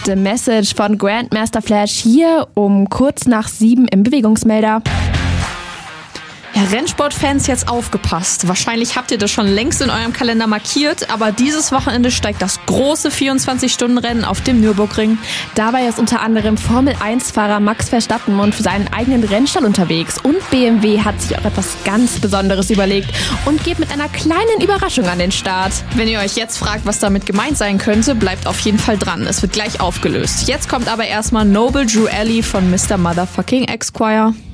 The Message von Grandmaster Flash hier um kurz nach 7 im Bewegungsmelder. Ja, Rennsportfans, jetzt aufgepasst. Wahrscheinlich habt ihr das schon längst in eurem Kalender markiert, aber dieses Wochenende steigt das große 24-Stunden-Rennen auf dem Nürburgring. Dabei ist unter anderem Formel-1-Fahrer Max Verstappen und für seinen eigenen Rennstall unterwegs. Und BMW hat sich auch etwas ganz Besonderes überlegt und geht mit einer kleinen Überraschung an den Start. Wenn ihr euch jetzt fragt, was damit gemeint sein könnte, bleibt auf jeden Fall dran. Es wird gleich aufgelöst. Jetzt kommt aber erstmal Noble Drew Alley von Mr. Motherfucking Esquire.